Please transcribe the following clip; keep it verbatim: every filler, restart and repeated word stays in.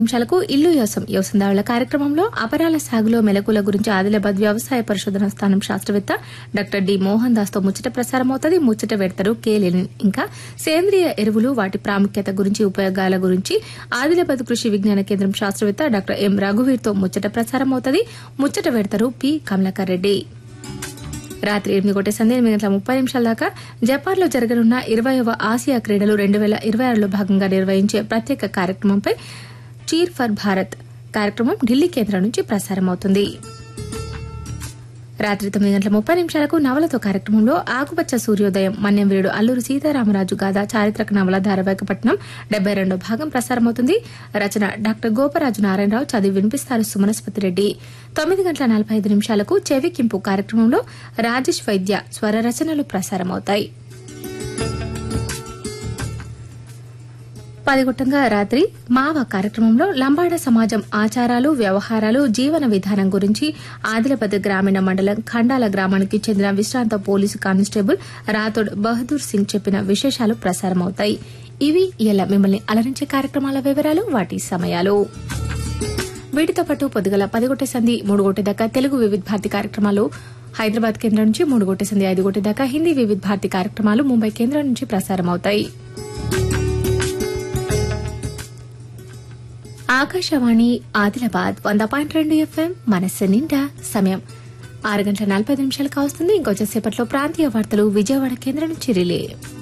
నిమిషాలకు ఇల్లు యోసం యోసందావుల కార్యక్రమంలో అపరాల సాగులో మెలకుల గురించి ఆదిలాబాద్ వ్యవసాయ పరిశోధన స్థానం శాస్త్రవేత్త డాక్టర్ డి మోహన్ దాస్ తో ముచ్చట ప్రసారమవుతుంది. ముచ్చట పెడతారు కే లెనిన్. ఇంకా సేంద్రియ ఎరువులు వాటి ప్రాముఖ్యత గురించి ఉపయోగాల గురించి ఆదిలాబాద్ కృషి విజ్ఞాన కేంద్రం శాస్త్రవేత్త డాక్టర్ ఎం రఘువీర్ తో ముచ్చట ప్రసారమవుతుంది. ముచ్చట పెడతారు పి కమలాకర్ రెడ్డి. రాత్రి ఎనిమిది కొట్టే సంధ్య ఎనిమిది గంటల ముప్పై నిమిషాల దాకా జపాన్లో జరగనున్న ఇరవైవ ఆసియా క్రీడలు రెండు వేల ఇరవై ఆరులో భాగంగా నిర్వహించే ప్రత్యేక కార్యక్రమంపై చీర్ ఫర్ భారత్ కార్యక్రమం ఢిల్లీ కేంద్రం నుంచి ప్రసారమవుతుంది. రాత్రి తొమ్మిది గంటల ముప్పై నిమిషాలకు నవలతో కార్యక్రమంలో ఆకుపచ్చ సూర్యోదయం మన్యం వీరుడు అల్లూరి సీతారామరాజు గాథ చారిత్రక నవల ధారావాహికపట్నం డెబ్బై రెండో భాగం ప్రసారమవుతుంది. రచన డాక్టర్ గోపరాజు నారాయణరావు, చదివి వినిపిస్తారు సుమనస్పతి రెడ్డి. తొమ్మిది గంటల నలభై ఐదు నిమిషాలకు చెవికింపు కార్యక్రమంలో రాజేష్ వైద్య స్వర రచనలు ప్రసారమవుతాయి. పదిగొట్టంగా రాత్రి మావ కార్యక్రమంలో లంబాడ సమాజం ఆచారాలు, వ్యవహారాలు, జీవన విధానం గురించి ఆదిలాబాద్ గ్రామీణ మండలం ఖండాల గ్రామానికి చెందిన విశ్రాంత పోలీసు కానిస్టేబుల్ రాథోడ్ బహదూర్ సింగ్ చెప్పిన విశేషాలు ప్రసారమవుతాయి. ఇవి ఇలా మిమ్మల్ని అలరించే కార్యక్రమాల వివరాలు, వాటి సమయాలు. వీటితో పాటు పొద్దుగల పదిగొట్టే సంధి మూడు గొట్టె దాకా తెలుగు వివిధ భారతి కార్యక్రమాలు హైదరాబాద్ కేంద్రం నుంచి, మూడు గొట్టె సంధి ఐదు గొట్టె దాకా హిందీ వివిధ భారతి కార్యక్రమాలు ముంబై కేంద్రం నుంచి ప్రసారమవుతాయి. ఆకాశవాణి ఆదిలాబాద్ వంద పాయింట్ రెండు ఎఫ్ఎం మనస్సు నిండా. సమయం ఆరు గంటల నలభై నిమిషాలు కావస్తుంది. ఇంకొంచెంసేపట్లో ప్రాంతీయ వార్తలు విజయవాడ కేంద్రం నుంచి రిలే.